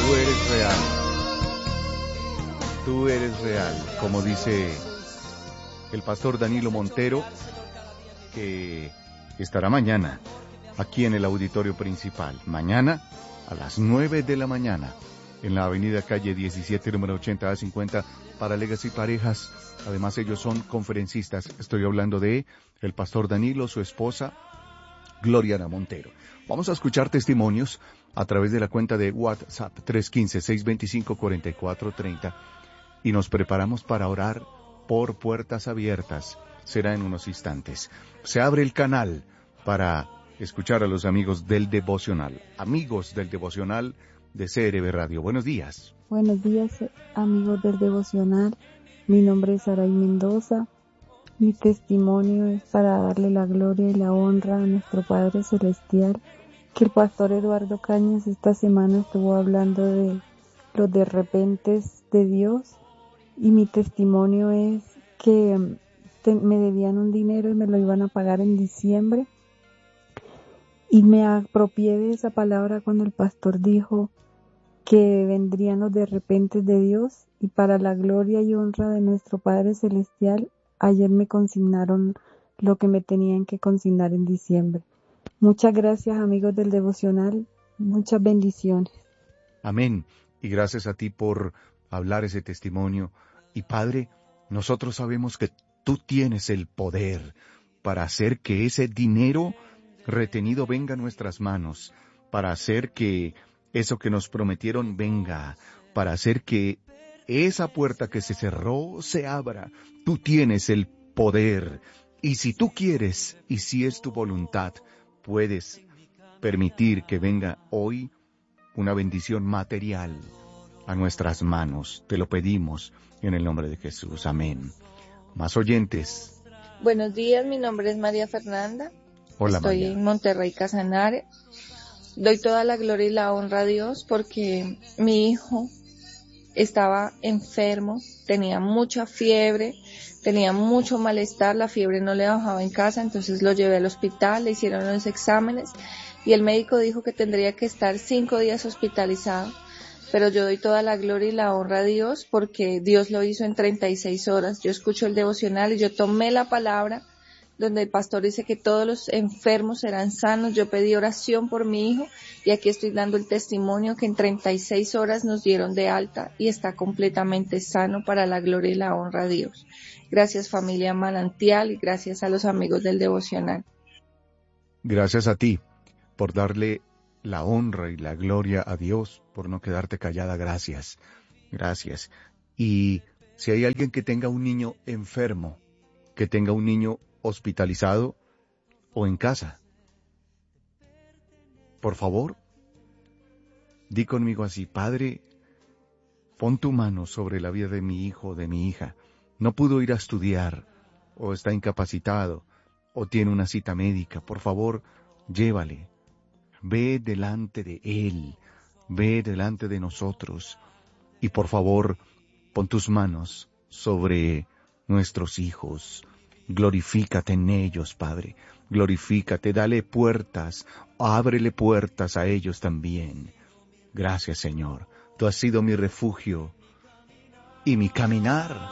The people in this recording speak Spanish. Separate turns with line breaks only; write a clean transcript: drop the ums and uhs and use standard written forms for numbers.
Tú eres real. Tú eres real, como dice el pastor Danilo Montero, que estará mañana aquí en el auditorio principal. Mañana a las 9 de la mañana en la avenida calle 17, número 80A50 para Legacy Parejas. Además, ellos son conferencistas. Estoy hablando de el pastor Danilo, su esposa Gloriana Montero. Vamos a escuchar testimonios a través de la cuenta de WhatsApp 315-625-4430 y nos preparamos para orar por puertas abiertas. Será en unos instantes. Se abre el canal para escuchar a los amigos del devocional. Amigos del devocional de CRB Radio. Buenos días.
Buenos días, amigos del devocional. Mi nombre es Saray Mendoza. Mi testimonio es para darle la gloria y la honra a nuestro Padre Celestial, que el pastor Eduardo Cañas esta semana estuvo hablando de los de repentes de Dios, y mi testimonio es que me debían un dinero y me lo iban a pagar en diciembre, y me apropié de esa palabra cuando el pastor dijo que vendrían los de repentes de Dios, y para la gloria y honra de nuestro Padre Celestial, ayer me consignaron lo que me tenían que consignar en diciembre. Muchas gracias, amigos del devocional. Muchas bendiciones.
Amén. Y gracias a ti por hablar ese testimonio. Y Padre, nosotros sabemos que tú tienes el poder para hacer que ese dinero retenido venga a nuestras manos, para hacer que eso que nos prometieron venga, para hacer que esa puerta que se cerró se abra. Tú tienes el poder. Y si tú quieres, y si es tu voluntad, puedes permitir que venga hoy una bendición material a nuestras manos. Te lo pedimos en el nombre de Jesús. Amén. Más oyentes.
Buenos días, mi nombre es María Fernanda.
Hola,
Estoy
María.
en Monterrey, Casanare. Doy toda la gloria y la honra a Dios porque mi hijo estaba enfermo, tenía mucha fiebre, tenía mucho malestar, la fiebre no le bajaba en casa, entonces lo llevé al hospital, le hicieron los exámenes y el médico dijo que tendría que estar 5 días hospitalizado, pero yo doy toda la gloria y la honra a Dios porque Dios lo hizo en 36 horas. Yo escucho el devocional y yo tomé la palabra donde el pastor dice que todos los enfermos serán sanos. Yo pedí oración por mi hijo y aquí estoy dando el testimonio que en 36 horas nos dieron de alta y está completamente sano para la gloria y la honra a Dios. Gracias, familia Manantial, y gracias a los amigos del devocional.
Gracias a ti por darle la honra y la gloria a Dios, por no quedarte callada. Gracias. Gracias. Y si hay alguien que tenga un niño enfermo, que tenga un niño hospitalizado o en casa, por favor, di conmigo así: Padre, pon tu mano sobre la vida de mi hijo o de mi hija. No pudo ir a estudiar, o está incapacitado, o tiene una cita médica. Por favor, llévale. Ve delante de él, ve delante de nosotros. Y por favor, pon tus manos sobre nuestros hijos. Glorifícate en ellos, Padre. Glorifícate, dale puertas, ábrele puertas a ellos también. Gracias, Señor. Tú has sido mi refugio y mi caminar